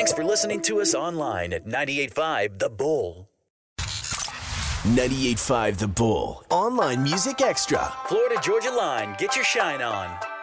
Thanks for listening to us online at 98.5 The Bull. 98.5 The Bull. Online Music Extra. Florida Georgia Line. Get your shine on.